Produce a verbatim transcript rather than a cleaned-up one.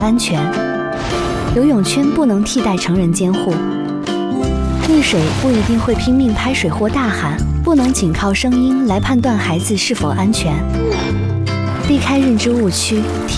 安全。游泳圈不能替代成人监护。溺水不一定会拼命拍水或大喊，不能仅靠声音来判断孩子是否安全。避开认知误区，提